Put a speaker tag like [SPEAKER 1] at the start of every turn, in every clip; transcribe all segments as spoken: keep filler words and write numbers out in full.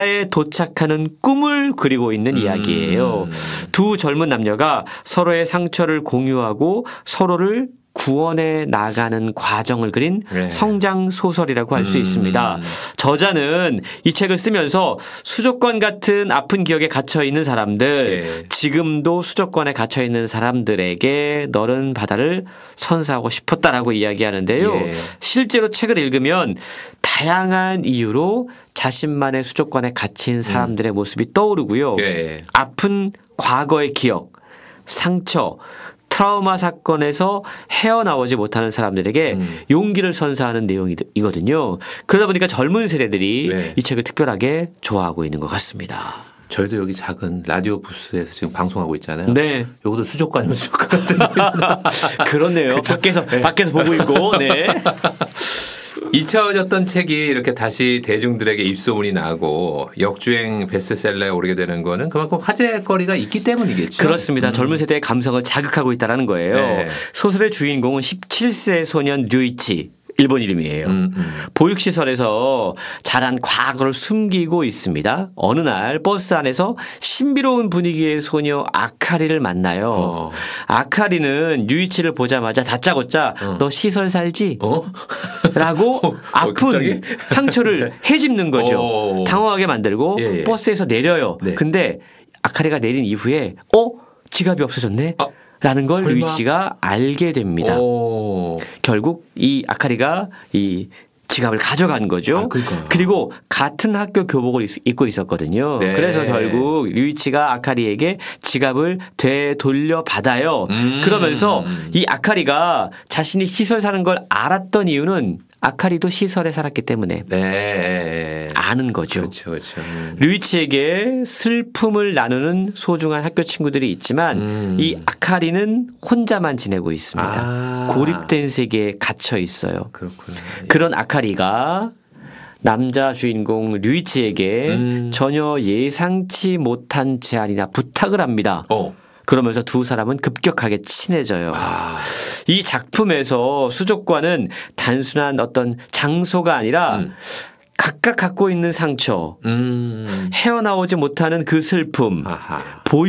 [SPEAKER 1] 에 도착하는 꿈을 그리고 있는 음. 이야기예요. 두 젊은 남녀가 서로의 상처를 공유하고 서로를 구원해 나가는 과정을 그린 네. 성장 소설이라고 할 수 음. 있습니다. 저자는 이 책을 쓰면서 수족관 같은 아픈 기억에 갇혀 있는 사람들, 네. 지금도 수족관에 갇혀 있는 사람들에게 너른 바다를 선사하고 싶었다라고 이야기하는데요. 네. 실제로 책을 읽으면 다양한 이유로 자신만의 수족관에 갇힌 사람들의 음. 모습이 떠오르고요. 네. 아픈 과거의 기억, 상처, 트라우마 사건에서 헤어나오지 못하는 사람들에게 음. 용기를 선사하는 내용이거든요. 그러다 보니까 젊은 세대들이 네. 이 책을 특별하게 좋아하고 있는 것 같습니다.
[SPEAKER 2] 저희도 여기 작은 라디오 부스에서 지금 방송하고 있잖아요.
[SPEAKER 1] 네.
[SPEAKER 2] 여기도 수족관이면 수족관 같은
[SPEAKER 1] 그렇네요. 그렇죠? 밖에서 네. 밖에서 보고 있고. 네.
[SPEAKER 2] 잊혀졌던 책이 이렇게 다시 대중들에게 입소문이 나고 역주행 베스트셀러에 오르게 되는 거는 그만큼 화제거리가 있기 때문이겠죠.
[SPEAKER 1] 그렇습니다. 음. 젊은 세대의 감성을 자극하고 있다는 거예요. 네. 소설의 주인공은 십칠 세 소년 류이치. 일본 이름이에요. 음, 음. 보육시설에서 자란 과거를 숨기고 있습니다. 어느 날 버스 안에서 신비로운 분위기의 소녀 아카리를 만나요. 어. 아카리는 류이치를 보자마자 다짜고짜 어. 너 시설 살지? 어? 라고 어, 아픈 어, 상처를 헤집는 거죠. 어. 당황하게 만들고 예, 예. 버스에서 내려요. 네. 근데 아카리가 내린 이후에 어? 지갑이 없어졌네? 아. 라는 걸 설마? 류이치가 알게 됩니다. 오. 결국 이 아카리가 이 지갑을 가져간 거죠. 아, 그리고 같은 학교 교복을 입고 있었거든요. 네. 그래서 결국 류이치가 아카리에게 지갑을 되돌려 받아요. 음. 그러면서 이 아카리가 자신이 시설 사는 걸 알았던 이유는 아카리도 시설에 살았기 때문에 네. 아는 거죠.
[SPEAKER 2] 그렇죠, 그렇죠. 음.
[SPEAKER 1] 류이치에게 슬픔을 나누는 소중한 학교 친구들이 있지만 음. 이 아카리는 혼자만 지내고 있습니다. 아. 고립된 세계에 갇혀 있어요.
[SPEAKER 2] 그렇구나.
[SPEAKER 1] 그런 아카리가 남자 주인공 류이치에게 음. 전혀 예상치 못한 제안이나 부탁을 합니다. 어. 그러면서 두 사람은 급격하게 친해져요. 아. 이 작품에서 수족관은 단순한 어떤 장소가 아니라 음. 각각 갖고 있는 상처, 음. 헤어나오지 못하는 그 슬픔, 아하.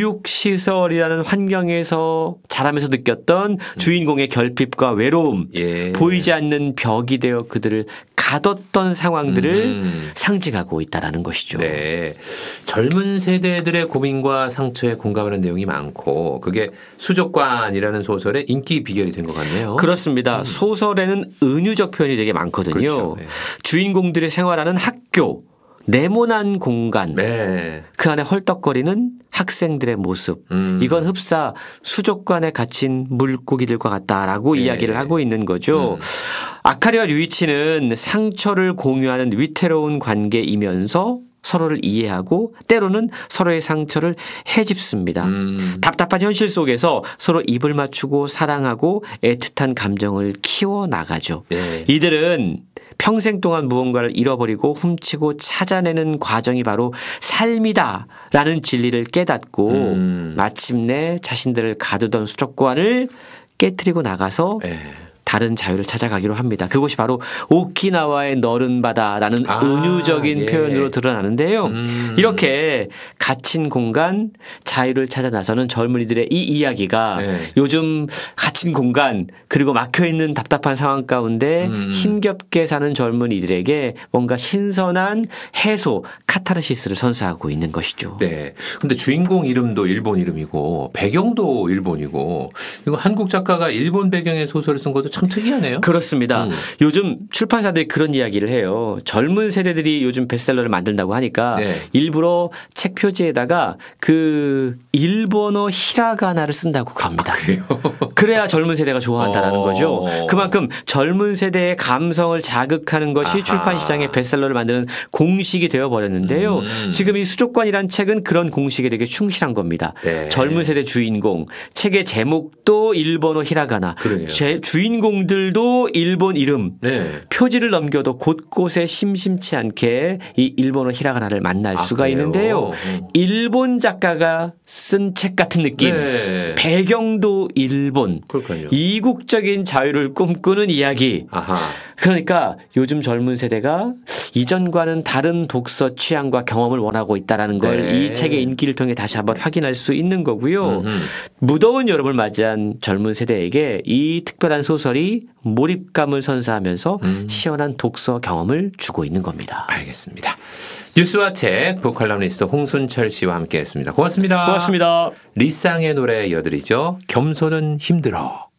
[SPEAKER 1] 보육시설이라는 환경에서 자라면서 느꼈던 음. 주인공의 결핍과 외로움, 예. 보이지 않는 벽이 되어 그들을 가뒀던 상황들을 음. 상징하고 있다는 것이죠.
[SPEAKER 2] 네. 젊은 세대들의 고민과 상처에 공감하는 내용이 많고 그게 수족관이라는 소설의 인기 비결이 된 것 같네요.
[SPEAKER 1] 그렇습니다. 음. 소설에는 은유적 표현이 되게 많거든요.
[SPEAKER 2] 그렇죠. 네.
[SPEAKER 1] 주인공들이 생활하는 학교, 네모난 공간,
[SPEAKER 2] 네.
[SPEAKER 1] 그 안에 헐떡거리는 학생들의 모습. 음. 이건 흡사 수족관에 갇힌 물고기들과 같다라고 네. 이야기를 하고 있는 거죠. 음. 아카리와 류이치는 상처를 공유하는 위태로운 관계이면서 서로를 이해하고 때로는 서로의 상처를 헤집습니다. 음. 답답한 현실 속에서 서로 입을 맞추고 사랑하고 애틋한 감정을 키워나가죠. 네. 이들은 평생 동안 무언가를 잃어버리고 훔치고 찾아내는 과정이 바로 삶이다라는 진리를 깨닫고 음. 마침내 자신들을 가두던 수족관을 깨트리고 나가서 네. 다른 자유를 찾아가기로 합니다. 그것이 바로 오키나와의 너른 바다라는 아, 은유적인 예. 표현으로 드러나는데요. 음. 이렇게 갇힌 공간, 자유를 찾아 나서는 젊은이들의 이 이야기가 네. 요즘 갇힌 공간 그리고 막혀있는 답답한 상황 가운데 음. 힘겹게 사는 젊은이들에게 뭔가 신선한 해소, 카타르시스를 선사하고 있는 것이죠.
[SPEAKER 2] 네. 근데 주인공 이름도 일본 이름이고 배경도 일본이고 이거 한국 작가가 일본 배경의 소설을 쓴 것도 참 특이하네요.
[SPEAKER 1] 그렇습니다. 음. 요즘 출판사들이 그런 이야기를 해요. 젊은 세대들이 요즘 베스트셀러를 만든다고 하니까 네. 일부러 책 표지에다가 그 일본어 히라가나를 쓴다고 그럽니다.
[SPEAKER 2] 아, 그래요?
[SPEAKER 1] 그래야 젊은 세대가 좋아한다라는 어. 거죠. 그만큼 젊은 세대의 감성을 자극하는 것이 아하. 출판 시장의 베스트셀러를 만드는 공식이 되어버렸는데요. 음. 지금 이 수족관이란 책은 그런 공식에 되게 충실한 겁니다. 네. 젊은 세대 주인공, 책의 제목도 일본어 히라가나, 제 주인공들도 일본 이름, 네. 표지를 넘겨도 곳곳에 심심치 않게 이 일본어 히라가나를 만날 아, 수가 그래요? 있는데요. 음. 일본 작가가 쓴 책 같은 느낌, 네. 배경도 일본,
[SPEAKER 2] 그렇군요.
[SPEAKER 1] 이국적인 자유를 꿈꾸는 이야기.
[SPEAKER 2] 아하.
[SPEAKER 1] 그러니까 요즘 젊은 세대가 이전과는 다른 독서 취향과 경험을 원하고 있다는 걸 이
[SPEAKER 2] 네.
[SPEAKER 1] 책의 인기를 통해 다시 한번 확인할 수 있는 거고요.
[SPEAKER 2] 음흠.
[SPEAKER 1] 무더운 여름을 맞이한 젊은 세대에게 이 특별한 소설이 몰입감을 선사하면서
[SPEAKER 2] 음.
[SPEAKER 1] 시원한 독서 경험을 주고 있는 겁니다.
[SPEAKER 2] 알겠습니다. 뉴스와 책 북칼럼니스트 홍순철 씨와 함께했습니다. 고맙습니다.
[SPEAKER 1] 고맙습니다.
[SPEAKER 2] 리쌍의 노래 이어드리죠. 겸손은 힘들어.